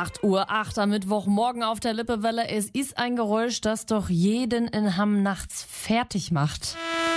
8:08 am Mittwochmorgen auf der Lippewelle. Es ist ein Geräusch, das doch jeden in Hamm nachts fertig macht.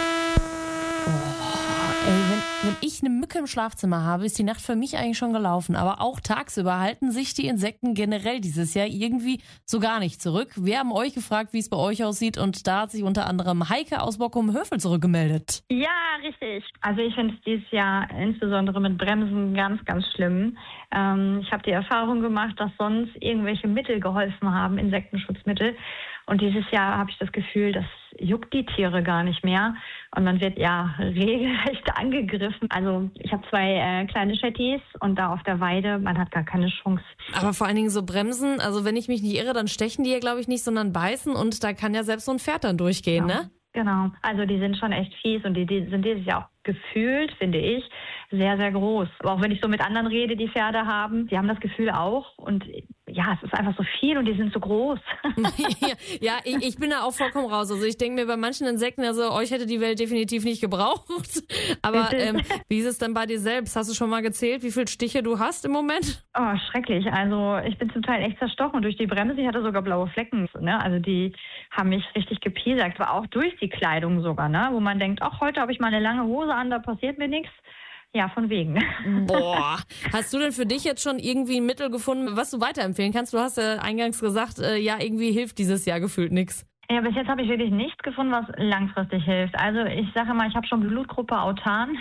Wenn ich eine Mücke im Schlafzimmer habe, ist die Nacht für mich eigentlich schon gelaufen. Aber auch tagsüber halten sich die Insekten generell dieses Jahr irgendwie so gar nicht zurück. Wir haben euch gefragt, wie es bei euch aussieht. Und da hat sich unter anderem Heike aus Bockum-Hövel zurückgemeldet. Ja, richtig. Also ich finde es dieses Jahr insbesondere mit Bremsen ganz, ganz schlimm. Ich habe die Erfahrung gemacht, dass sonst irgendwelche Mittel geholfen haben, Insektenschutzmittel. Und dieses Jahr habe ich das Gefühl, das juckt die Tiere gar nicht mehr. Und man wird ja regelrecht angegriffen. Also ich habe 2 kleine Chattis und da auf der Weide, man hat gar keine Chance. Aber vor allen Dingen so Bremsen, also wenn ich mich nicht irre, dann stechen die ja glaube ich nicht, sondern beißen. Und da kann ja selbst so ein Pferd dann durchgehen, Ja. ne? Genau, also die sind schon echt fies und die sind dieses Jahr auch gefühlt, finde ich, sehr, sehr groß. Aber auch wenn ich so mit anderen rede, die Pferde haben, die haben das Gefühl auch und ja, es ist einfach so viel und die sind so groß. Ja, ich bin da auch vollkommen raus. Also ich denke mir bei manchen Insekten, also euch hätte die Welt definitiv nicht gebraucht. Aber wie ist es denn bei dir selbst? Hast du schon mal gezählt, wie viele Stiche du hast im Moment? Oh, schrecklich. Also ich bin zum Teil echt zerstochen durch die Bremse. Ich hatte sogar blaue Flecken. Ne? Also die haben mich richtig gepiesackt. Aber auch durch die Kleidung sogar, ne? Wo man denkt, ach, heute habe ich mal eine lange Hose an, da passiert mir nichts. Ja, von wegen. Boah. Hast du denn für dich jetzt schon irgendwie ein Mittel gefunden, was du weiterempfehlen kannst? Du hast ja eingangs gesagt, ja, irgendwie hilft dieses Jahr gefühlt nichts. Ja, bis jetzt habe ich wirklich nichts gefunden, was langfristig hilft. Also ich sage mal, ich habe schon Blutgruppe Autan.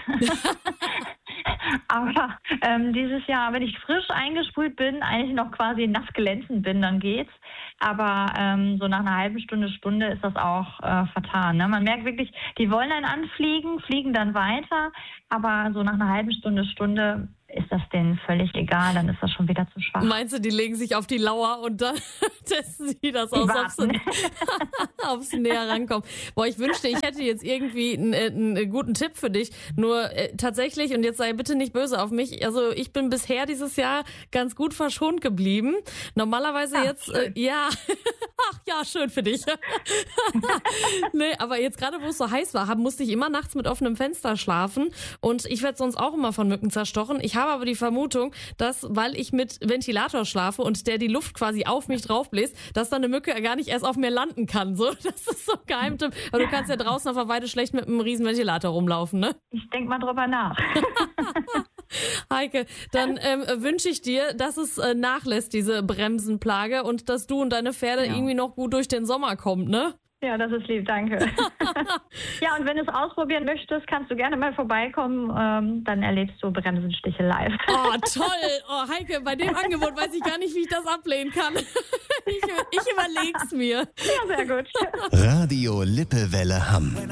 Aber dieses Jahr, wenn ich frisch eingesprüht bin, eigentlich noch quasi nass glänzend bin, dann geht's. Aber so nach einer halben Stunde ist das auch vertan. Ne? Man merkt wirklich, die wollen einen anfliegen, fliegen dann weiter. Aber so nach einer halben Stunde ist das denen völlig egal, dann ist das schon wieder zu schwach. Meinst du, die legen sich auf die Lauer und dann testen sie das aus, ob sie näher rankommen? Boah, ich wünschte, ich hätte jetzt irgendwie einen guten Tipp für dich. Nur tatsächlich, und jetzt sei bitte nicht böse auf mich, also ich bin bisher dieses Jahr ganz gut verschont geblieben. Normalerweise ja. Ach ja, schön für dich. Nee, aber jetzt gerade, wo es so heiß war, musste ich immer nachts mit offenem Fenster schlafen und ich werde sonst auch immer von Mücken zerstochen. Ich habe aber die Vermutung, dass, weil ich mit Ventilator schlafe und der die Luft quasi auf mich draufbläst, dass dann eine Mücke gar nicht erst auf mir landen kann. So, das ist so ein Geheimtipp. Aber du kannst ja draußen auf der Weide schlecht mit einem riesen Ventilator rumlaufen, ne? Ich denk mal drüber nach. Heike, dann wünsche ich dir, dass es nachlässt, diese Bremsenplage, und dass du und deine Pferde irgendwie noch gut durch den Sommer kommt, ne? Ja, das ist lieb, danke. Ja, und wenn du es ausprobieren möchtest, kannst du gerne mal vorbeikommen, dann erlebst du Bremsenstiche live. Oh, toll. Oh, Heike, bei dem Angebot weiß ich gar nicht, wie ich das ablehnen kann. Ich überleg's mir. Ja, sehr gut. Radio Lippewelle Hamm.